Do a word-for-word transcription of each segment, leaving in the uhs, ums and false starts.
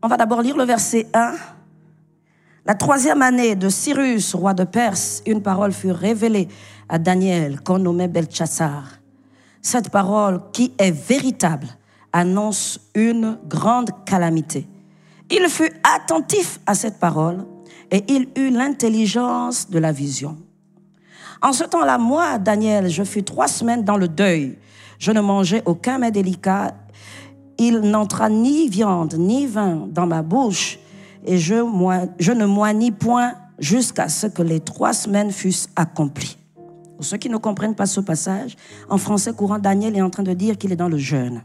On va d'abord lire le verset un. La troisième année de Cyrus, roi de Perse, une parole fut révélée à Daniel, qu'on nommait Belchassar. Cette parole, qui est véritable, annonce une grande calamité. Il fut attentif à cette parole et il eut l'intelligence de la vision. En ce temps-là, moi, Daniel, je fus trois semaines dans le deuil. Je ne mangeais aucun mets délicat. Il n'entra ni viande ni vin dans ma bouche et je, moi, je ne moignis point jusqu'à ce que les trois semaines fussent accomplies. Pour ceux qui ne comprennent pas ce passage, en français courant, Daniel est en train de dire qu'il est dans le jeûne.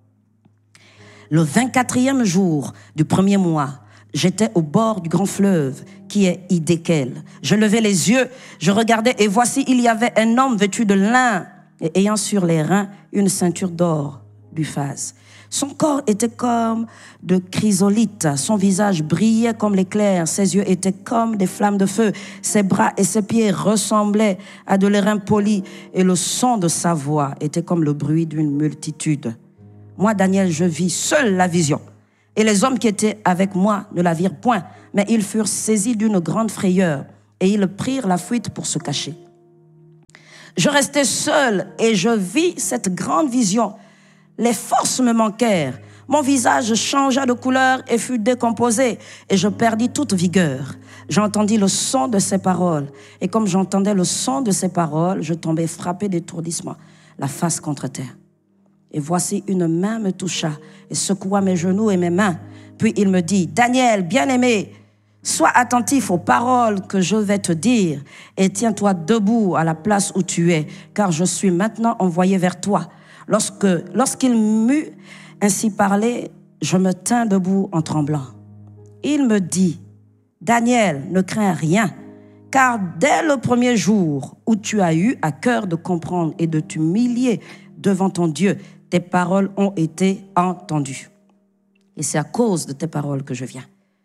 Le vingt-quatrième jour du premier mois, j'étais au bord du grand fleuve qui est Hiddekel. Je levai les yeux, je regardais et voici, il y avait un homme vêtu de lin et ayant sur les reins une ceinture d'or d'Uphaz. Son corps était comme de chrysolite, son visage brillait comme l'éclair, ses yeux étaient comme des flammes de feu, ses bras et ses pieds ressemblaient à de l'airain poli et le son de sa voix était comme le bruit d'une multitude. Moi, Daniel, je vis seul la vision et les hommes qui étaient avec moi ne la virent point, mais ils furent saisis d'une grande frayeur et ils prirent la fuite pour se cacher. Je restai seul et je vis cette grande vision. Les forces me manquèrent. Mon visage changea de couleur et fut décomposé et je perdis toute vigueur. J'entendis le son de ses paroles et comme j'entendais le son de ses paroles, je tombais frappé d'étourdissement, la face contre terre. Et voici une main me toucha et secoua mes genoux et mes mains. Puis il me dit, Daniel, bien-aimé, sois attentif aux paroles que je vais te dire et tiens-toi debout à la place où tu es, car je suis maintenant envoyé vers toi. Lorsque, lorsqu'il m'eut ainsi parlé, je me tins debout en tremblant. Il me dit, Daniel, ne crains rien, car dès le premier jour où tu as eu à cœur de comprendre et de t'humilier devant ton Dieu, tes paroles ont été entendues. Et c'est à cause de tes paroles que je viens.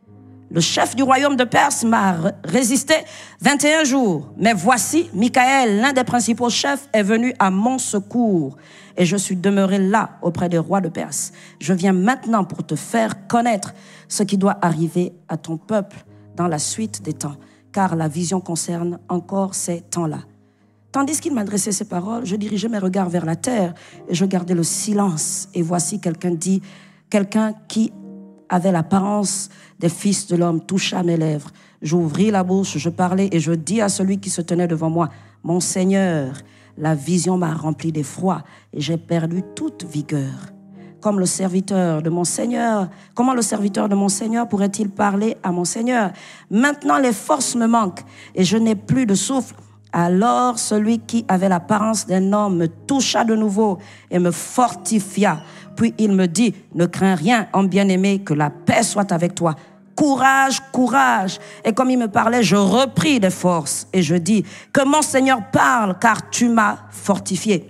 Le chef du royaume de Perse m'a résisté vingt et un jours. Mais voici, Michaël, l'un des principaux chefs, est venu à mon secours. Et je suis demeuré là, auprès des rois de Perse. Je viens maintenant pour te faire connaître ce qui doit arriver à ton peuple dans la suite des temps. Car la vision concerne encore ces temps-là. Tandis qu'il m'adressait ces paroles, je dirigeais mes regards vers la terre et je gardais le silence. Et voici quelqu'un dit, quelqu'un qui avait l'apparence des fils de l'homme toucha mes lèvres. J'ouvris la bouche, je parlais et je dis à celui qui se tenait devant moi, mon Seigneur, la vision m'a rempli d'effroi et j'ai perdu toute vigueur. Comme le serviteur de mon Seigneur, comment le serviteur de mon Seigneur pourrait-il parler à mon Seigneur? Maintenant les forces me manquent et je n'ai plus de souffle. Alors celui qui avait l'apparence d'un homme me toucha de nouveau et me fortifia. Puis il me dit, ne crains rien, homme bien-aimé, que la paix soit avec toi. Courage, courage. Et comme il me parlait, je repris des forces et je dis, que mon Seigneur parle, car tu m'as fortifié.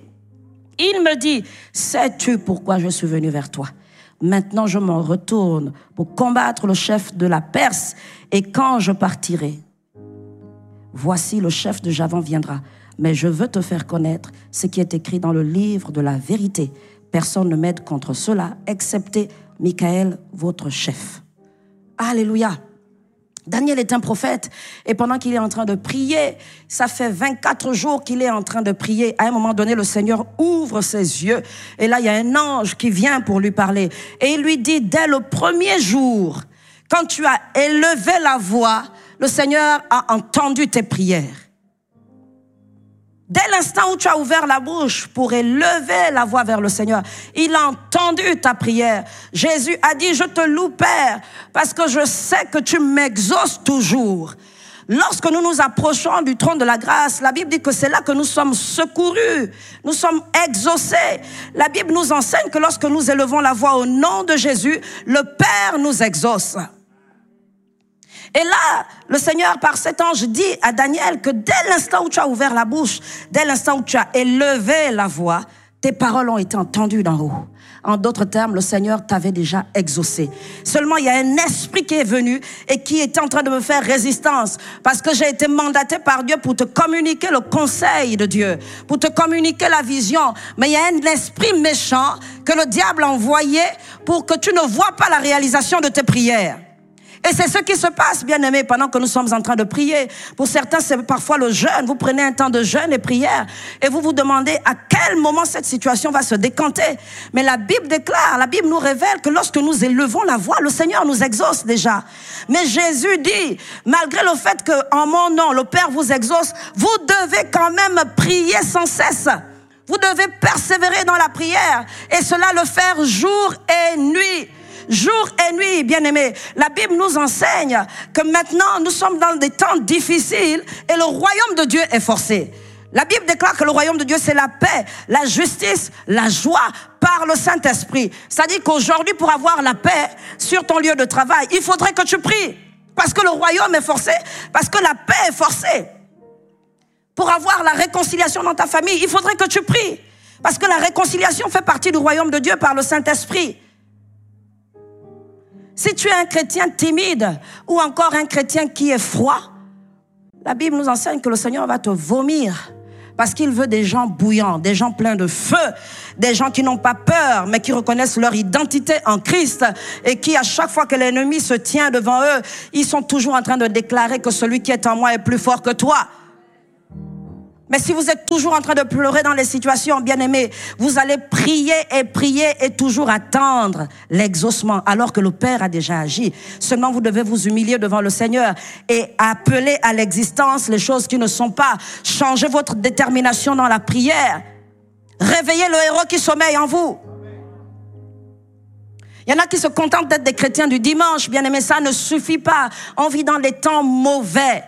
Il me dit, sais-tu pourquoi je suis venu vers toi? Maintenant je m'en retourne pour combattre le chef de la Perse et quand je partirai, voici le chef de Javan viendra. Mais je veux te faire connaître ce qui est écrit dans le livre de la vérité. Personne ne m'aide contre cela, excepté Michaël, votre chef. Alléluia. Daniel est un prophète et pendant qu'il est en train de prier, ça fait vingt-quatre jours qu'il est en train de prier. À un moment donné, le Seigneur ouvre ses yeux et là, il y a un ange qui vient pour lui parler. Et il lui dit, dès le premier jour, quand tu as élevé la voix, le Seigneur a entendu tes prières. Dès l'instant où tu as ouvert la bouche pour élever la voix vers le Seigneur, il a entendu ta prière. Jésus a dit, je te loue, Père, parce que je sais que tu m'exauces toujours. Lorsque nous nous approchons du trône de la grâce, la Bible dit que c'est là que nous sommes secourus, nous sommes exaucés. La Bible nous enseigne que lorsque nous élevons la voix au nom de Jésus, le Père nous exauce. Et là, le Seigneur, par cet ange, dit à Daniel que dès l'instant où tu as ouvert la bouche, dès l'instant où tu as élevé la voix, tes paroles ont été entendues d'en haut. En d'autres termes, le Seigneur t'avait déjà exaucé. Seulement, il y a un esprit qui est venu et qui était en train de me faire résistance parce que j'ai été mandaté par Dieu pour te communiquer le conseil de Dieu, pour te communiquer la vision. Mais il y a un esprit méchant que le diable a envoyé pour que tu ne vois pas la réalisation de tes prières. Et c'est ce qui se passe, bien-aimés, pendant que nous sommes en train de prier. Pour certains, c'est parfois le jeûne. Vous prenez un temps de jeûne et prière et vous vous demandez à quel moment cette situation va se décanter. Mais la Bible déclare, la Bible nous révèle que lorsque nous élevons la voix, le Seigneur nous exauce déjà. Mais Jésus dit, malgré le fait qu'en mon nom, le Père vous exauce, vous devez quand même prier sans cesse. Vous devez persévérer dans la prière et cela le faire jour et nuit. Jour et nuit, bien-aimés. La Bible nous enseigne que maintenant, nous sommes dans des temps difficiles et le royaume de Dieu est forcé. La Bible déclare que le royaume de Dieu, c'est la paix, la justice, la joie par le Saint-Esprit. C'est-à-dire qu'aujourd'hui, pour avoir la paix sur ton lieu de travail, il faudrait que tu pries. Parce que le royaume est forcé, parce que la paix est forcée. Pour avoir la réconciliation dans ta famille, il faudrait que tu pries. Parce que la réconciliation fait partie du royaume de Dieu par le Saint-Esprit. Si tu es un chrétien timide ou encore un chrétien qui est froid, la Bible nous enseigne que le Seigneur va te vomir parce qu'il veut des gens bouillants, des gens pleins de feu, des gens qui n'ont pas peur mais qui reconnaissent leur identité en Christ et qui, à chaque fois que l'ennemi se tient devant eux, ils sont toujours en train de déclarer que celui qui est en moi est plus fort que toi. Mais si vous êtes toujours en train de pleurer dans les situations, bien-aimés, vous allez prier et prier et toujours attendre l'exaucement alors que le Père a déjà agi. Seulement, vous devez vous humilier devant le Seigneur et appeler à l'existence les choses qui ne sont pas. Changez votre détermination dans la prière. Réveillez le héros qui sommeille en vous. Il y en a qui se contentent d'être des chrétiens du dimanche, bien-aimés, ça ne suffit pas. On vit dans des temps mauvais.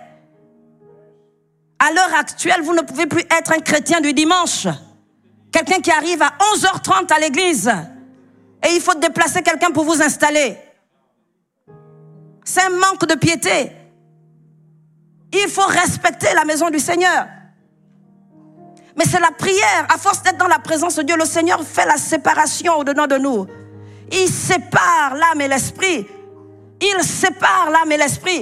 À l'heure actuelle, vous ne pouvez plus être un chrétien du dimanche. Quelqu'un qui arrive à onze heures trente à l'église et il faut déplacer quelqu'un pour vous installer. C'est un manque de piété. Il faut respecter la maison du Seigneur. Mais c'est la prière. À force d'être dans la présence de Dieu, le Seigneur fait la séparation au-dedans de nous. Il sépare l'âme et l'esprit. Il sépare l'âme et l'esprit.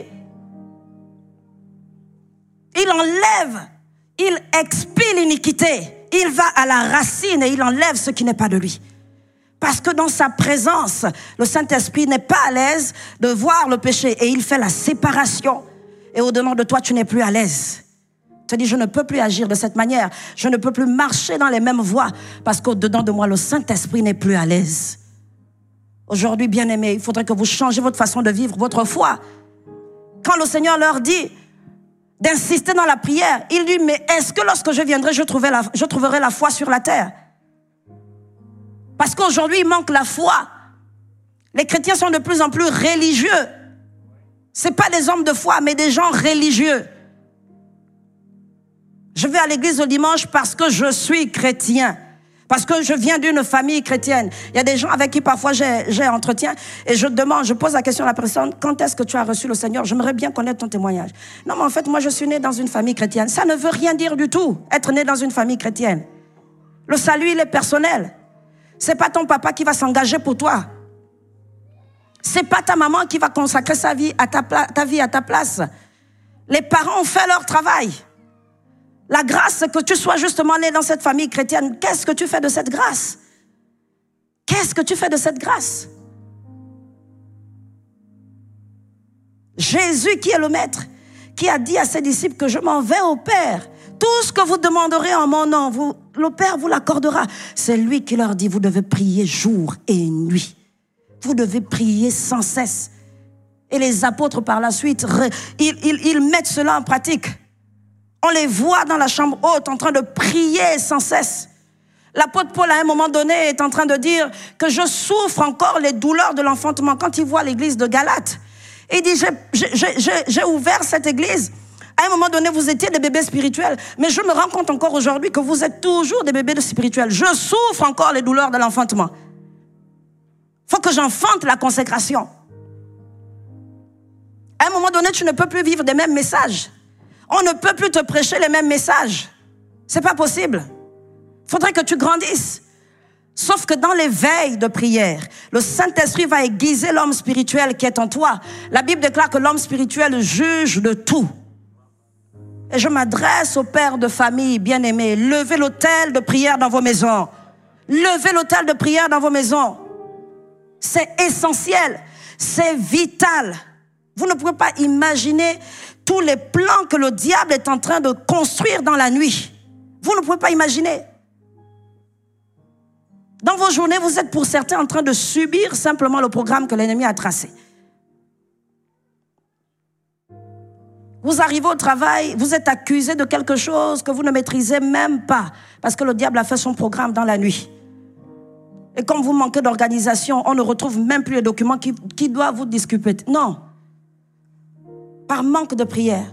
Il enlève, il expie l'iniquité. Il va à la racine et il enlève ce qui n'est pas de lui. Parce que dans sa présence, le Saint-Esprit n'est pas à l'aise de voir le péché et il fait la séparation. Et au-dedans de toi, tu n'es plus à l'aise. Tu te dis, je ne peux plus agir de cette manière. Je ne peux plus marcher dans les mêmes voies parce qu'au-dedans de moi, le Saint-Esprit n'est plus à l'aise. Aujourd'hui, bien-aimés, il faudrait que vous changiez votre façon de vivre, votre foi. Quand le Seigneur leur dit d'insister dans la prière, il dit, mais est-ce que lorsque je viendrai, je trouverai la, je trouverai la foi sur la terre? Parce qu'aujourd'hui, il manque la foi. Les chrétiens sont de plus en plus religieux. Ce n'est pas des hommes de foi, mais des gens religieux. Je vais à l'église le dimanche parce que je suis chrétien. Parce que je viens d'une famille chrétienne. Il y a des gens avec qui parfois j'ai, j'ai entretien et je demande, je pose la question à la personne, quand est-ce que tu as reçu le Seigneur? J'aimerais bien connaître ton témoignage. Non, mais en fait, moi, je suis né dans une famille chrétienne. Ça ne veut rien dire du tout, être né dans une famille chrétienne. Le salut, il est personnel. C'est pas ton papa qui va s'engager pour toi. C'est pas ta maman qui va consacrer sa vie à ta, pla- ta vie à ta place. Les parents ont fait leur travail. La grâce, c'est que tu sois justement né dans cette famille chrétienne. Qu'est-ce que tu fais de cette grâce? Qu'est-ce que tu fais de cette grâce? Jésus, qui est le Maître, qui a dit à ses disciples que je m'en vais au Père. Tout ce que vous demanderez en mon nom, vous, le Père vous l'accordera. C'est lui qui leur dit, vous devez prier jour et nuit. Vous devez prier sans cesse. Et les apôtres, par la suite, ils, ils, ils mettent cela en pratique. On les voit dans la chambre haute en train de prier sans cesse. L'apôtre Paul, à un moment donné, est en train de dire que je souffre encore les douleurs de l'enfantement. Quand il voit l'église de Galate, il dit, j'ai, j'ai, j'ai, j'ai ouvert cette église. À un moment donné, vous étiez des bébés spirituels. Mais je me rends compte encore aujourd'hui que vous êtes toujours des bébés spirituels. Je souffre encore les douleurs de l'enfantement. Il faut que j'enfante la consécration. À un moment donné, tu ne peux plus vivre des mêmes messages. On ne peut plus te prêcher les mêmes messages. C'est pas possible. Il faudrait que tu grandisses. Sauf que dans l'éveil de prière, le Saint-Esprit va aiguiser l'homme spirituel qui est en toi. La Bible déclare que l'homme spirituel juge de tout. Et je m'adresse aux pères de famille bien-aimés. Levez l'autel de prière dans vos maisons. Levez l'autel de prière dans vos maisons. C'est essentiel. C'est vital. Vous ne pouvez pas imaginer tous les plans que le diable est en train de construire dans la nuit. Vous ne pouvez pas imaginer. Dans vos journées, vous êtes pour certains en train de subir simplement le programme que l'ennemi a tracé. Vous arrivez au travail, vous êtes accusé de quelque chose que vous ne maîtrisez même pas, parce que le diable a fait son programme dans la nuit. Et comme vous manquez d'organisation, on ne retrouve même plus les documents qui, qui doivent vous disculper. Non. Par manque de prière.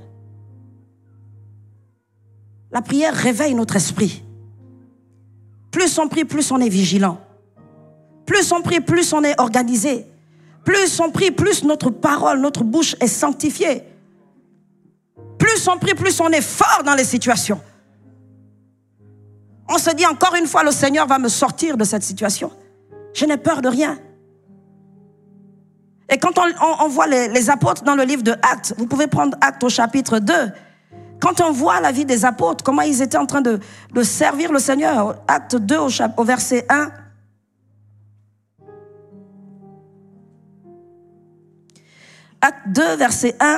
La prière réveille notre esprit. Plus on prie, plus on est vigilant. Plus on prie, plus on est organisé. Plus on prie, plus notre parole, notre bouche est sanctifiée. Plus on prie, plus on est fort dans les situations. On se dit encore une fois, le Seigneur va me sortir de cette situation. Je n'ai peur de rien. Et quand on, on, on voit les, les apôtres dans le livre de Actes, vous pouvez prendre Actes au chapitre deux. Quand on voit la vie des apôtres, comment ils étaient en train de, de servir le Seigneur, Acte deux au, au verset un. Acte deux, verset un.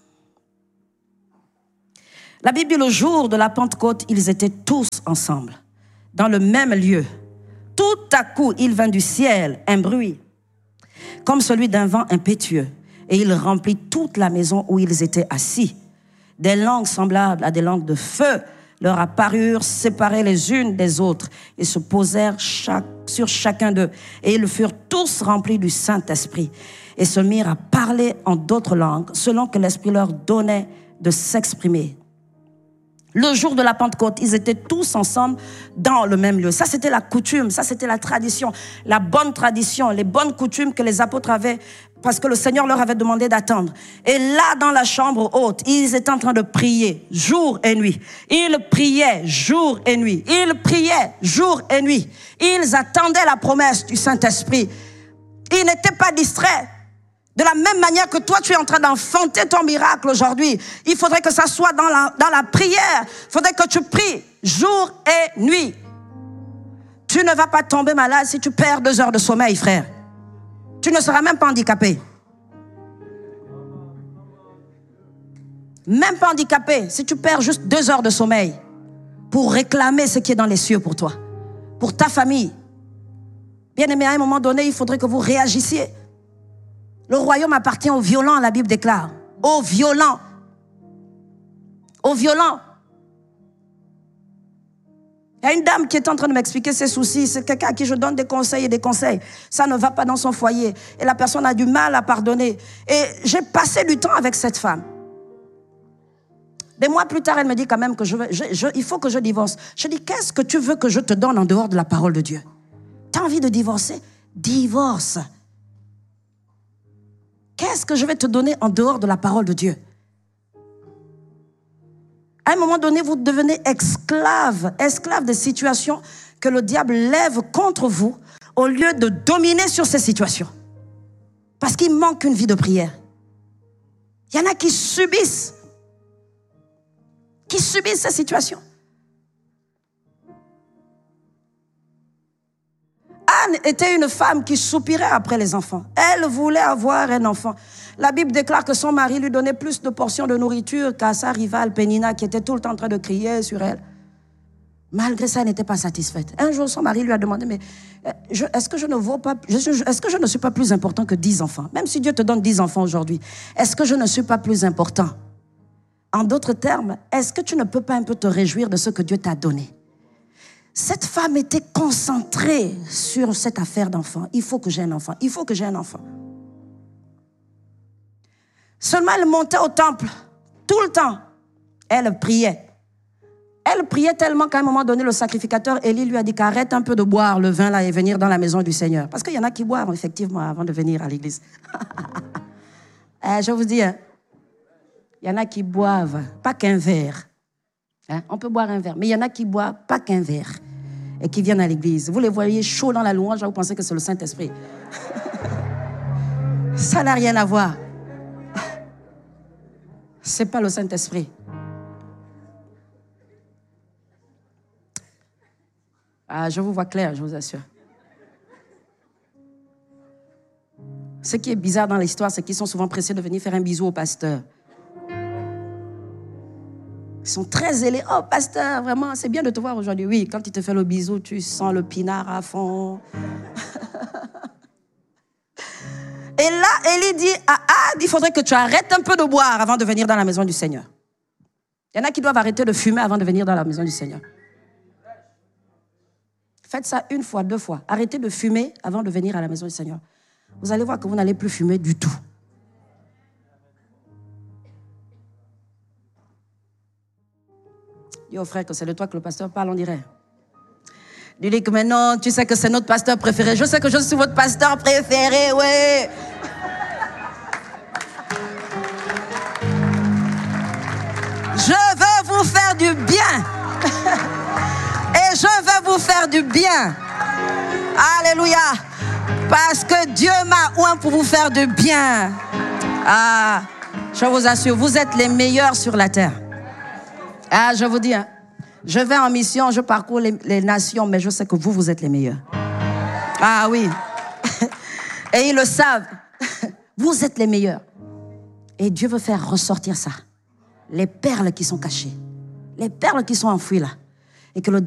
La Bible dit, le jour de la Pentecôte, ils étaient tous ensemble, dans le même lieu. Tout à coup, il vint du ciel un bruit, comme celui d'un vent impétueux, et il remplit toute la maison où ils étaient assis. Des langues semblables à des langues de feu leur apparurent, séparées les unes des autres, et se posèrent chaque, sur chacun d'eux. Et ils furent tous remplis du Saint-Esprit, et se mirent à parler en d'autres langues, selon que l'Esprit leur donnait de s'exprimer. Le jour de la Pentecôte, ils étaient tous ensemble dans le même lieu. Ça, c'était la coutume, ça, c'était la tradition, la bonne tradition, les bonnes coutumes que les apôtres avaient, parce que le Seigneur leur avait demandé d'attendre. Et là, dans la chambre haute, ils étaient en train de prier jour et nuit. Ils priaient jour et nuit. Ils priaient jour et nuit. Ils attendaient la promesse du Saint-Esprit. Ils n'étaient pas distraits. De la même manière que toi, tu es en train d'enfanter ton miracle aujourd'hui, il faudrait que ça soit dans la, dans la prière. Il faudrait que tu pries jour et nuit. Tu ne vas pas tomber malade si tu perds deux heures de sommeil, frère. Tu ne seras même pas handicapé. Même pas handicapé si tu perds juste deux heures de sommeil pour réclamer ce qui est dans les cieux pour toi, pour ta famille. Bien aimé, à un moment donné, il faudrait que vous réagissiez. Le royaume appartient aux violents, la Bible déclare. Aux violents. Aux violents. Il y a une dame qui est en train de m'expliquer ses soucis. C'est quelqu'un à qui je donne des conseils et des conseils. Ça ne va pas dans son foyer. Et la personne a du mal à pardonner. Et j'ai passé du temps avec cette femme. Des mois plus tard, elle me dit quand même que je veux, je, je, il faut que je divorce. Je dis, qu'est-ce que tu veux que je te donne en dehors de la parole de Dieu? Tu as envie de divorcer? Divorce. Qu'est-ce que je vais te donner en dehors de la parole de Dieu? À un moment donné, vous devenez esclave, esclave des situations que le diable lève contre vous au lieu de dominer sur ces situations. Parce qu'il manque une vie de prière. Il y en a qui subissent, qui subissent ces situations. Anne était une femme qui soupirait après les enfants. Elle voulait avoir un enfant. La Bible déclare que son mari lui donnait plus de portions de nourriture qu'à sa rivale Pénina qui était tout le temps en train de crier sur elle. Malgré ça, elle n'était pas satisfaite. Un jour, son mari lui a demandé, mais je, est-ce que je ne vaux pas, je, je, est-ce que je ne suis pas plus important que dix enfants? Même si Dieu te donne dix enfants aujourd'hui, est-ce que je ne suis pas plus important? En d'autres termes, est-ce que tu ne peux pas un peu te réjouir de ce que Dieu t'a donné? Cette femme était concentrée sur cette affaire d'enfant. Il faut que j'ai un enfant. Il faut que j'ai un enfant. Seulement, elle montait au temple tout le temps. Elle priait. Elle priait tellement qu'à un moment donné, le sacrificateur Élie lui a dit qu'arrête un peu de boire le vin là et venir dans la maison du Seigneur. Parce qu'il y en a qui boivent effectivement avant de venir à l'église. eh, je vous dis, hein, il y en a qui boivent, pas qu'un verre. Hein? On peut boire un verre, mais il y en a qui boivent pas qu'un verre. et qui viennent à l'église. Vous les voyez chauds dans la louange, vous pensez que c'est le Saint-Esprit. Ça n'a rien à voir. C'est pas le Saint-Esprit. Ah, je vous vois clair, je vous assure. Ce qui est bizarre dans l'histoire, c'est qu'ils sont souvent pressés de venir faire un bisou au pasteur. Ils sont très zélés. Oh, pasteur, vraiment, c'est bien de te voir aujourd'hui. Oui, quand il te fait le bisou, tu sens le pinard à fond. Et là, Élie dit, ah, ah, il faudrait que tu arrêtes un peu de boire avant de venir dans la maison du Seigneur. Il y en a qui doivent arrêter de fumer avant de venir dans la maison du Seigneur. Faites ça une fois, deux fois. Arrêtez de fumer avant de venir à la maison du Seigneur. Vous allez voir que vous n'allez plus fumer du tout. Dis au frère que c'est de toi que le pasteur parle, on dirait. Dis-lui que maintenant, tu sais que c'est notre pasteur préféré. Je sais que je suis votre pasteur préféré, ouais. Je veux vous faire du bien. Et je veux vous faire du bien. Alléluia. Parce que Dieu m'a oint pour vous faire du bien. Ah, je vous assure, vous êtes les meilleurs sur la terre. Ah, je vous dis, hein, je vais en mission, je parcours les, les nations, mais je sais que vous, vous êtes les meilleurs. Ah oui. Et ils le savent. Vous êtes les meilleurs. Et Dieu veut faire ressortir ça. Les perles qui sont cachées. Les perles qui sont enfouies là. Et que le